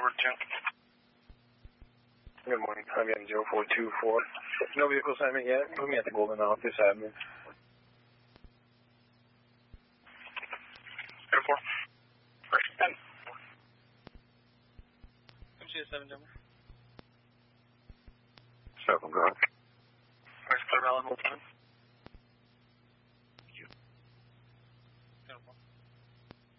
over 2. Good morning. I'm getting 0424. No vehicle assignment yet. Put me at the Golden office admin. 04. First 10. I'm 7 number. 7, go ahead.